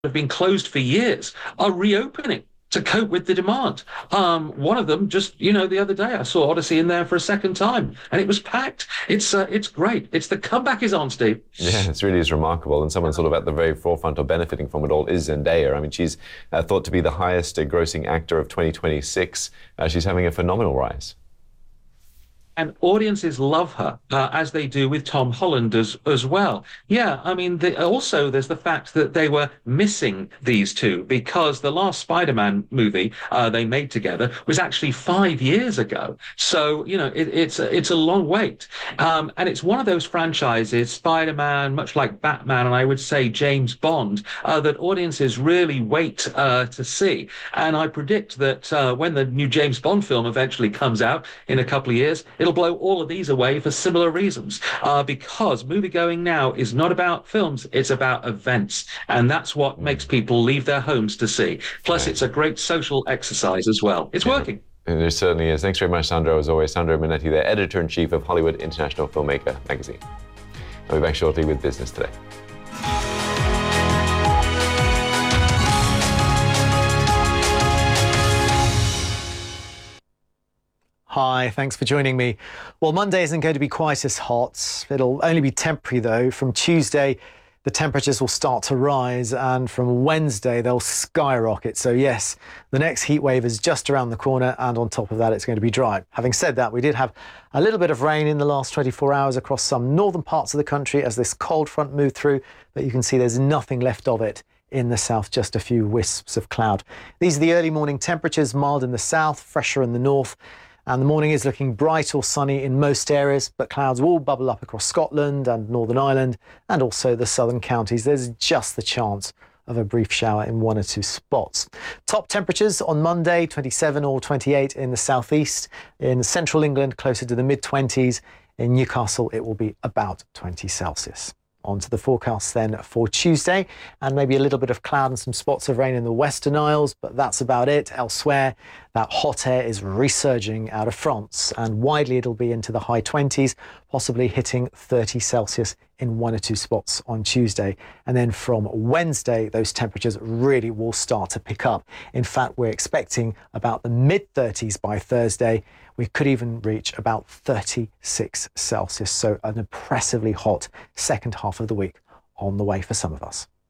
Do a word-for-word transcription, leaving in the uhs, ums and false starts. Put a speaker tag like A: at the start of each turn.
A: have been closed for years are reopening to cope with the demand. Um, one of them just, you know, the other day I saw Odyssey in there for a second time, and it was packed. It's uh, it's great. It's the comeback is on, Steve.
B: Yeah, it really is remarkable. And someone sort of at the very forefront of benefiting from it all is Zendaya. I mean, she's uh, thought to be the highest uh, grossing actor of twenty twenty-six. Uh, she's having a phenomenal rise.
A: And audiences love her, uh, as they do with Tom Holland as, as well. Yeah, I mean, the, also there's the fact that they were missing these two because the last Spider-Man movie uh, they made together was actually five years ago. So, you know, it, it's, a, it's a long wait. Um, and it's one of those franchises, Spider-Man, much like Batman, and I would say James Bond, uh, that audiences really wait uh, to see. And I predict that uh, when the new James Bond film eventually comes out in a couple of years, it'll blow all of these away for similar reasons, uh, because moviegoing now is not about films, it's about events. And that's what makes people leave their homes to see. Plus, it's a great social exercise as well. It's
B: yeah.
A: working.
B: It certainly is. Thanks very much, Sandro, as always. Sandro Minetti, the editor-in-chief of Hollywood International Filmmaker magazine. I'll be back shortly with Business Today.
C: Hi, thanks for joining me. Well, Monday isn't going to be quite as hot. It'll only be temporary, though. From Tuesday, the temperatures will start to rise, and from Wednesday, they'll skyrocket. So yes, the next heat wave is just around the corner, and on top of that, it's going to be dry. Having said that, we did have a little bit of rain in the last twenty-four hours across some northern parts of the country as this cold front moved through, but you can see there's nothing left of it in the south, just a few wisps of cloud. These are the early morning temperatures, mild in the south, fresher in the north. And the morning is looking bright or sunny in most areas, but clouds will bubble up across Scotland and Northern Ireland and also the southern counties. There's just the chance of a brief shower in one or two spots. Top temperatures on Monday, twenty-seven or twenty-eight in the southeast. In central England, closer to the mid twenties. In Newcastle, it will be about twenty Celsius. On to the forecast then for Tuesday, and maybe a little bit of cloud and some spots of rain in the Western Isles, but that's about it. Elsewhere, that hot air is resurging out of France, and widely it'll be into the high twenties, possibly hitting thirty Celsius in one or two spots on Tuesday. And then from Wednesday, those temperatures really will start to pick up. In fact, we're expecting about the mid thirties by Thursday. We could even reach about thirty-six Celsius. So an oppressively hot second half of the week on the way for some of us.